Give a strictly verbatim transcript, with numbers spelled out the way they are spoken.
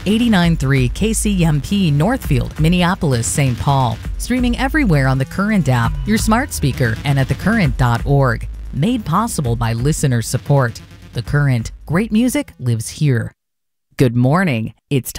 eighty-nine point three K C M P Northfield, Minneapolis, Saint Paul. Streaming everywhere on the Current app, your smart speaker, and at the current dot org. Made possible by listener support. The Current. Great music lives here. Good morning. It's